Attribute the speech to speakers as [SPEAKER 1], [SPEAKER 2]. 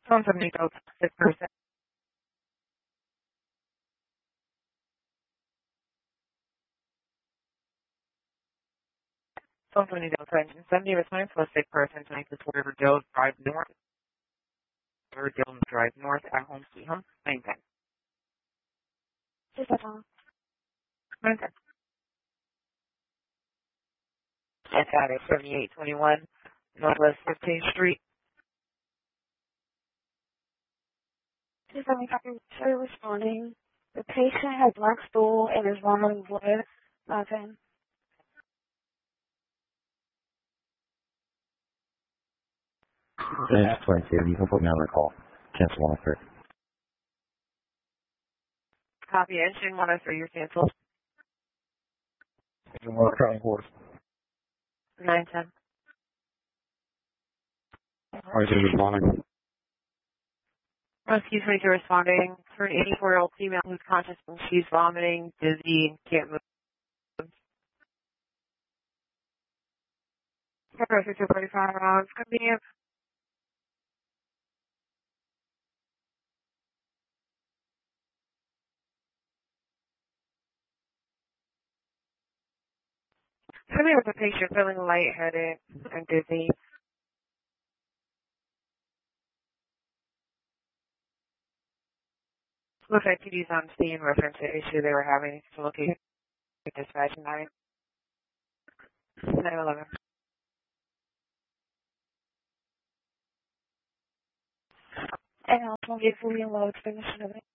[SPEAKER 1] Phone 70 sick person. Phone 70 engine 70 responding to a sick person tonight to Riverdale Drive North. Riverdale Drive North at Home Sweet Home. 910.
[SPEAKER 2] Just a phone.
[SPEAKER 1] 910. That's at 7821 Northwest 15th Street.
[SPEAKER 2] Just having copy responding. The patient has black stool and is vomiting blood. Nothing.
[SPEAKER 3] That's right, David. You can put me on the call. Cancel 103.
[SPEAKER 1] Copy engine 103, you're canceled.
[SPEAKER 3] Engine 103, horse.
[SPEAKER 1] 910.
[SPEAKER 3] All right, David, responding.
[SPEAKER 1] Rescue 22 responding for an 84-year-old female who's conscious and she's vomiting, dizzy, and can't move. Rescue 245 rounds. Convenient. Somebody with a patient feeling lightheaded and dizzy. Looks like TD's on scene reference to issue they were having to locate dispatch 911.
[SPEAKER 2] And also get fully low extinguished of it.